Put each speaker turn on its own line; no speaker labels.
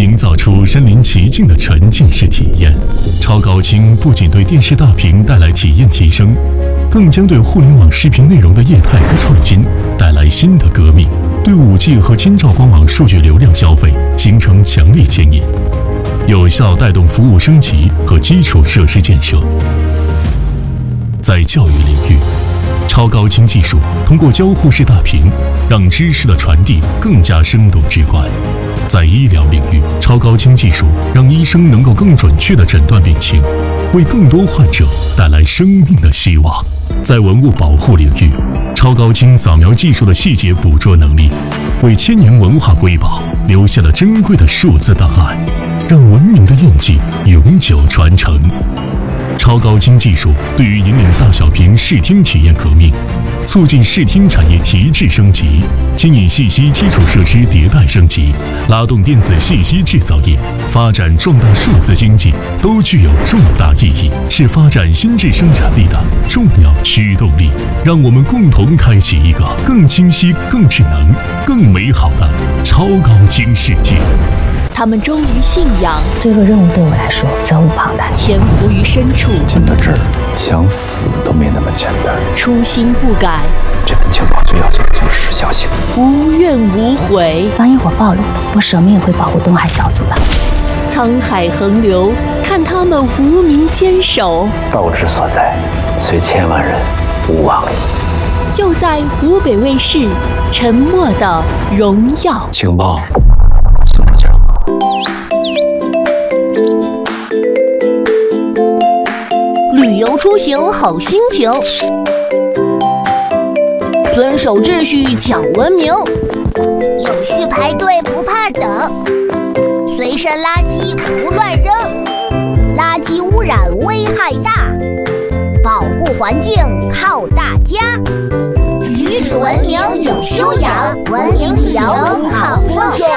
营造出身临其境的沉浸式体验。超高清不仅对电视大屏带来体验提升，更将对互联网视频内容的业态和创新带来新的革命，对5G 和千兆光网数据流量消费形成强烈牵引，有效带动服务升级和基础设施建设。在教育领域，超高清技术通过交互式大屏，让知识的传递更加生动直观。在医疗领域，超高清技术让医生能够更准确地诊断病情，为更多患者带来生命的希望。在文物保护领域，超高清扫描技术的细节捕捉能力，为千年文化瑰宝留下了珍贵的数字档案，让文明的印记永久传承。超高清技术对于引领大小屏视听体验革命，促进视听产业提质升级，牵引信息基础设施迭代升级，拉动电子信息制造业发展壮大数字经济，都具有重大意义，是发展新质生产力的重要驱动力。让我们共同开启一个更清晰、更智能、更美好的超高清世界。
他们忠于信仰，
这个任务对我来说责无旁贷，
潜伏于深处，
进到这儿，想死都没那么简单。
初心不改，
这份情报最要紧的就是时效性，
无怨无悔。
万一我暴露了，我舍命也会保护东海小组的。
沧海横流，看他们无名坚守。
道之所在，虽千万人，吾往矣。
就在湖北卫视《沉默的荣耀》。
情报送到这儿。
旅游出行好心情，遵守秩序讲文明，
有序排队不怕等，随身垃圾不乱扔，垃圾污染危害大，保护环境靠大家，举止文明有修养，文明旅游好风景。